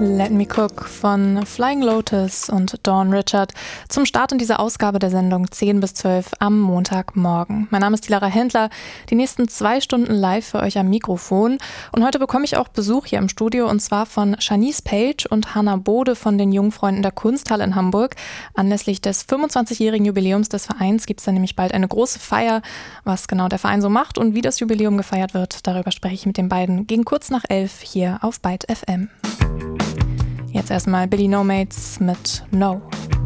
Let Me Cook von Flying Lotus und Dawn Richard zum Start in dieser Ausgabe der Sendung 10 bis 12 am Montagmorgen. Mein Name ist Lara Händler, die nächsten 2 Stunden live für euch am Mikrofon. Und heute bekomme ich auch Besuch hier im Studio und zwar von Shanice Page und Hannah Bode von den Jungfreunden der Kunsthalle in Hamburg. Anlässlich des 25-jährigen Jubiläums des Vereins gibt es dann nämlich bald eine große Feier. Was genau der Verein so macht und wie das Jubiläum gefeiert wird, darüber spreche ich mit den beiden gegen kurz nach 11 hier auf Byte FM. Jetzt erstmal Billy No Mates mit No.